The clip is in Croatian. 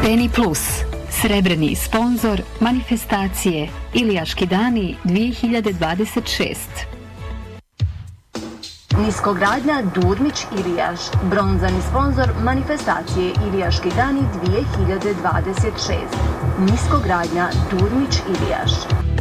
Peni Plus, srebrni sponzor manifestacije Ilijaški dani 2026. Niskogradnja Durmić Ilijaš, bronzani sponzor manifestacije Ilijaški dani 2026. Niskogradnja Durmić Ilijaš.